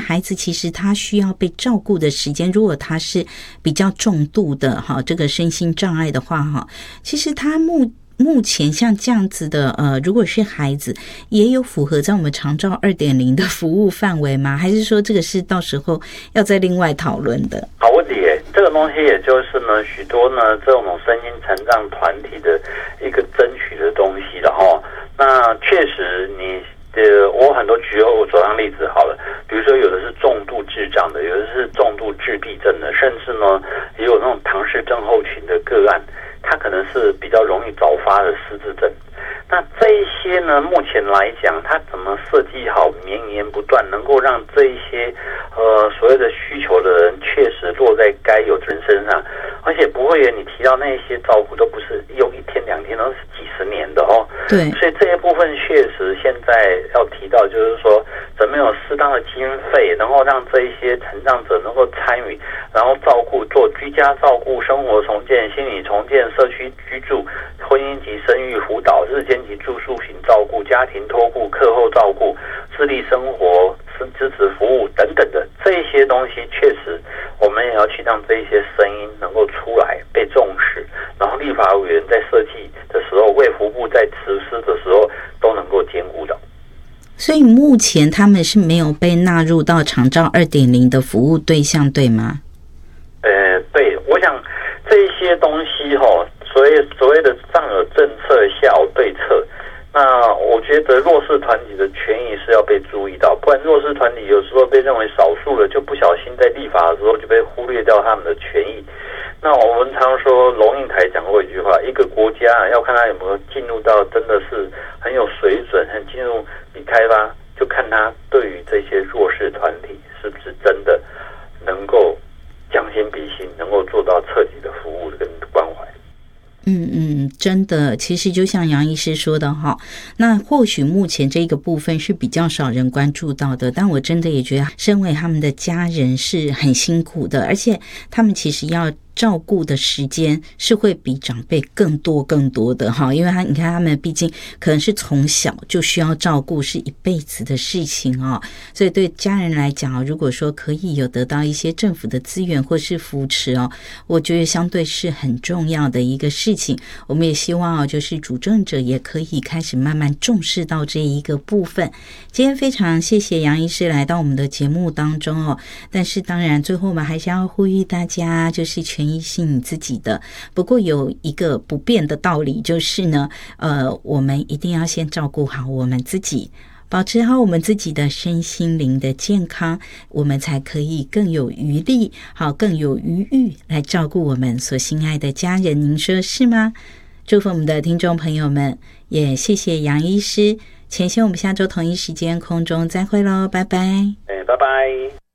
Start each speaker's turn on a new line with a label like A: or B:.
A: 孩子其实他需要被照顾的时间，如果他是比较重度的这个身心障碍的话其实他目前像这样子的如果是孩子也有符合在我们长照 2.0 的服务范围吗？还是说这个是到时候要再另外讨论的？
B: 好问题耶，这个东西也就是呢许多呢这种身心残障团体的一个争取的东西的那确实我很多举我手上例子好了，比如说有的是重度智障的，有的是重度自闭症的，甚至呢也有那种唐氏症候群的个案，它可能是比较容易早发的失智症。那这一些呢，目前来讲，它怎么设计好绵延不断，能够让这一些所谓的需求的人确实落在该有的人身上，而且不会你提到那些照顾都不是用1天2天，都是几十年的
A: 对，
B: 所以这一部分确实现在要提到，就是说怎么有适当的经费，然后让这一些残障者能够参与，然后照顾做居家照顾、生活重建、心理重建、社区居住、婚姻及生育辅导、日间及住宿型照顾、家庭托顾、课后照顾、自立生活支持服务等等的这一些东西，确实我们也要去让这一些声音能够出来被重视，然后立法委员在设计的时候，卫福部在实施的时候都能够兼顾的。
A: 所以目前他们是没有被纳入到长照 2.0 的服务对象，对吗？
B: 对，我想这些东西所谓的上有政策下有对策，那我觉得弱势团体的权益是要被注意到，不然弱势团体有时候被认为少数了，就不小心在立法的时候就被忽略掉他们的权益。那我们常说龙应台讲过一句话，一个国家要看他有没有进入到真的是很有水准，很进入已开发，就看他对于这些弱势团体是不是真的能够将心比心，能够做到彻底的服务跟关怀。
A: 真的，其实就像杨医师说的那或许目前这个部分是比较少人关注到的，但我真的也觉得身为他们的家人是很辛苦的，而且他们其实要照顾的时间是会比长辈更多的因为你看他们毕竟可能是从小就需要照顾，是一辈子的事情所以对家人来讲如果说可以有得到一些政府的资源或是扶持我觉得相对是很重要的一个事情。我们也希望就是主政者也可以开始慢慢重视到这一个部分。今天非常谢谢杨医师来到我们的节目当中但是当然最后我们还是要呼吁大家，就是权益是你自己的，不过有一个不变的道理就是呢我们一定要先照顾好我们自己，保持好我们自己的身心灵的健康，我们才可以更有余力更有余裕来照顾我们所心爱的家人，您说是吗？祝福我们的听众朋友们，也谢谢杨医师。前线我们下周同一时间空中再会咯，拜拜。
B: 拜拜。